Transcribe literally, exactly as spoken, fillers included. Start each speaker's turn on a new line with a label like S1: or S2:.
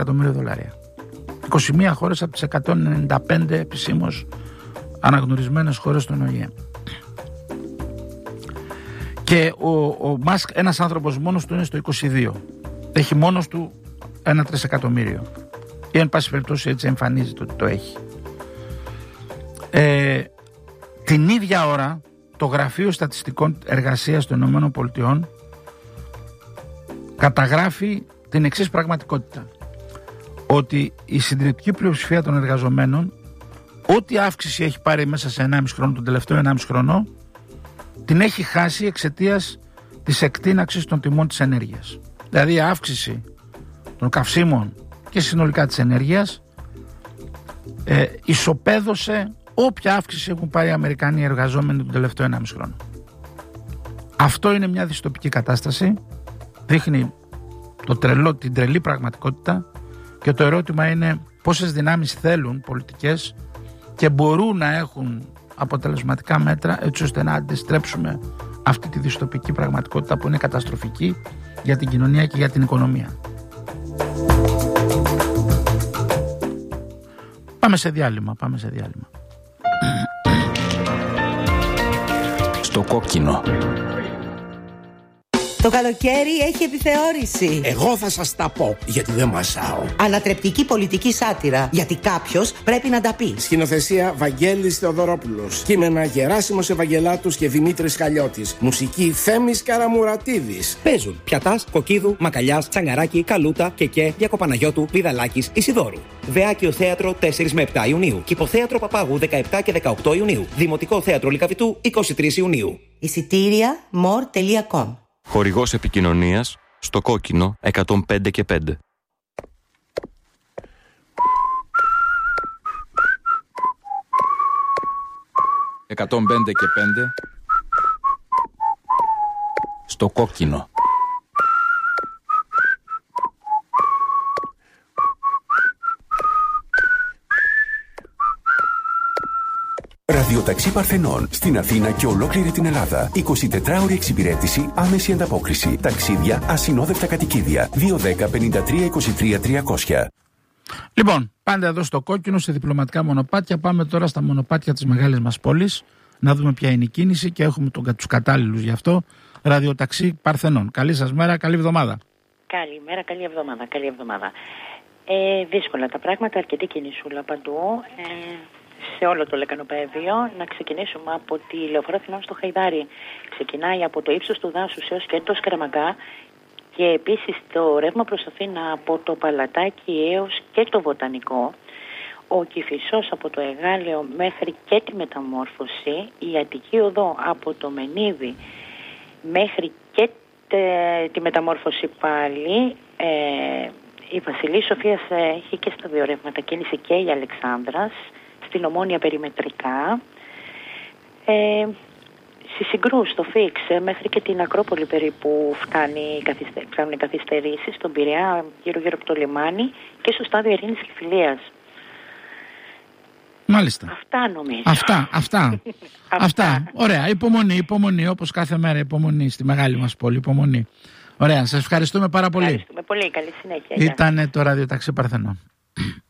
S1: εκατομμύριο δολάρια. είκοσι μία χώρες από τις εκατόν ενενήντα πέντε επισήμως αναγνωρισμένες χώρες των Ο Ε Ε. Και ο, ο Μάσκ, ένας άνθρωπος μόνος του, είναι στο είκοσι δύο. Έχει μόνος του ένα τρισεκατομμύριο. Ή εν πάση περιπτώσει έτσι εμφανίζεται ότι το έχει. Ε, την ίδια ώρα το Γραφείο Στατιστικών Εργασίας των Ηνωμένων Πολιτειών καταγράφει την εξής πραγματικότητα. Ότι η συντριπτική πλειοψηφία των εργαζομένων, ό,τι αύξηση έχει πάρει μέσα σε ενάμιση χρόνο, τον τελευταίο ενάμιση χρόνο, την έχει χάσει εξαιτίας της εκτείναξης των τιμών της ενέργειας. Δηλαδή η αύξηση των καυσίμων και συνολικά της ενέργειας ε, ισοπαίδωσε όποια αύξηση έχουν πάρει οι Αμερικάνοι εργαζόμενοι τον τελευταίο ενάμιση χρόνο. Αυτό είναι μια δυστοπική κατάσταση, δείχνει το τρελό, την τρελή πραγματικότητα, και το ερώτημα είναι πόσες δυνάμεις θέλουν πολιτικές και μπορούν να έχουν αποτελεσματικά μέτρα έτσι ώστε να αντιστρέψουμε αυτή τη δυστοπική πραγματικότητα που είναι καταστροφική για την κοινωνία και για την οικονομία. Πάμε σε διάλειμμα, πάμε σε διάλειμμα.
S2: Στο κόκκινο.
S3: Το καλοκαίρι έχει επιθεώρηση.
S4: Εγώ θα σας τα πω, γιατί δεν μασάω.
S3: Ανατρεπτική πολιτική σάτυρα, γιατί κάποιος πρέπει να τα πει.
S4: Σκηνοθεσία Βαγγέλης Θεοδωρόπουλος. Κείμενα Γεράσιμος Ευαγγελάτους και Δημήτρης Χαλιώτης. Μουσική Θέμης Καραμουρατίδης.
S5: Παίζουν Πιατάς, Κοκκίδου, Μακαλιάς, Τσαγκαράκη, Καλούτα, Κεκέ, Διακοπαναγιώτου, Βιδαλάκης, Ισιδώρου. Βεάκιο Θέατρο τέσσερα με επτά Ιουνίου. Κηποθέατρο Παπάγου δεκαεπτά και δεκαοκτώ Ιουνίου. Δημοτικό Θέατρο Λυκαβητού είκοσι τρεις Ιουνίου.
S3: Εισιτήρια μορ τελεία κομ.
S2: Χορηγός επικοινωνίας στο κόκκινο εκατόν πέντε και πέντε. εκατόν πέντε και πέντε στο κόκκινο.
S6: Ραδιοταξί Παρθενών στην Αθήνα και ολόκληρη την Ελλάδα. εικοσιτετράωρη εξυπηρέτηση, άμεση ανταπόκριση. Ταξίδια, ασυνόδευτα κατοικίδια. δύο ένα μηδέν πέντε τρία είκοσι τρία τριακόσια.
S1: Λοιπόν, πάντα εδώ στο κόκκινο, σε διπλωματικά μονοπάτια. Πάμε τώρα στα μονοπάτια της μεγάλης μας πόλης, να δούμε ποια είναι η κίνηση και έχουμε τον, τους κατάλληλους γι' αυτό. Ραδιοταξί Παρθενών. Καλή σας μέρα, καλή εβδομάδα.
S7: Καλημέρα, καλή εβδομάδα, καλή εβδομάδα. Ε, δύσκολα τα πράγματα, αρκετή κινησούλα παντού. Ε, σε όλο το λεκανοπέδιο. Να ξεκινήσουμε από τη Λεωφόρο Αθηνών στο Χαϊδάρι. Ξεκινάει από το ύψος του δάσους έως και το Σκαραμαγκά, και επίσης το ρεύμα προς Αθήνα από το Παλατάκι έως και το Βοτανικό. Ο Κηφισός από το Εγάλεο μέχρι και τη Μεταμόρφωση. Η Αττική Οδό από το Μενίδη μέχρι και τε, τη Μεταμόρφωση πάλι. Ε, η Βασιλής Σοφίας έχει και στα δύο ρεύματα κίνηση, και η Αλεξάνδρας. Στην Ομόνια περιμετρικά. Ε, στη Συγκρού, στο Φίξ, μέχρι και την Ακρόπολη περίπου φτάνει, φτάνουν οι καθυστερήσεις, στον Πειραιά γύρω γύρω από το λιμάνι και στο στάδιο Ειρήνης και Φιλίας.
S1: Μάλιστα.
S7: Αυτά νομίζω.
S1: Αυτά, αυτά. αυτά. Ωραία, υπομονή, υπομονή, όπως κάθε μέρα υπομονή στη μεγάλη μας πόλη, υπομονή. Ωραία, σας ευχαριστούμε πάρα πολύ.
S7: Ευχαριστούμε πολύ, καλή συνέχεια.
S1: Ήτανε το Ραδιοταξί Παρθενών.